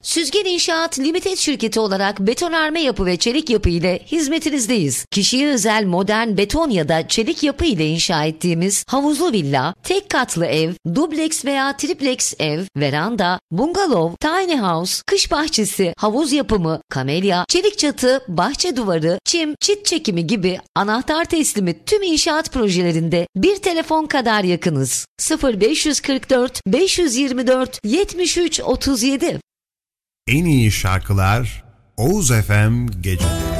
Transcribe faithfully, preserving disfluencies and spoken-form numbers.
Süzgen İnşaat Limited şirketi olarak betonarme yapı ve çelik yapı ile hizmetinizdeyiz. Kişiye özel modern beton ya da çelik yapı ile inşa ettiğimiz havuzlu villa, tek katlı ev, dubleks veya triplex ev, veranda, bungalov, tiny house, kış bahçesi, havuz yapımı, kamelya, çelik çatı, bahçe duvarı, çim, çit çekimi gibi anahtar teslimi tüm inşaat projelerinde bir telefon kadar yakınız. sıfır beş kırk dört beş yirmi dört yetmiş üç otuz yedi. En iyi şarkılar Oğuz F M Gece'de.